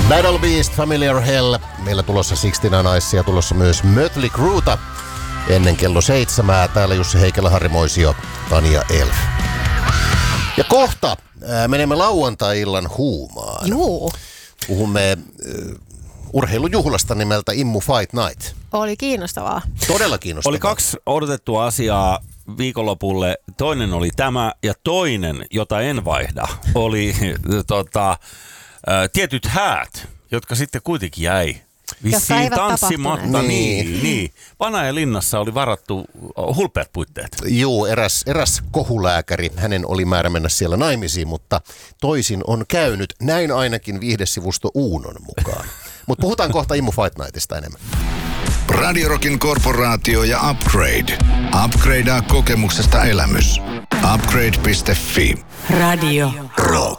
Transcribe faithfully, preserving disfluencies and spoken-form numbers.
Battle Beast, Familiar Hell. Meillä tulossa Sixteen Eyes ja tulossa myös Mötley Crueta ennen kello seitsemää. Täällä Jussi Heikelä, Harri Moisio, Tania Elf. Ja kohta ää, menemme lauantai-illan huumaan. Juu. Puhumme äh, urheilujuhlasta nimeltä Immu Fight Night. Oli kiinnostavaa. Todella kiinnostavaa. Oli kaksi odotettua asiaa viikonlopulle. Toinen oli tämä ja toinen, jota en vaihda, oli tota, ä, tietyt häät, jotka sitten kuitenkin jäi vissiin tanssimatta. Niin, niin. niin. Vanaja-linnassa oli varattu hulpeat puitteet. Joo, eräs, eräs kohulääkäri, hänen oli määrä mennä siellä naimisiin, mutta toisin on käynyt. Näin ainakin viihdesivusto Uunon mukaan. Mutta puhutaan kohta Immu Fight Nightista enemmän. Radio Rockin korporaatio ja Upgrade. Upgradea kokemuksesta elämys. Upgrade piste fi. Radio Rock.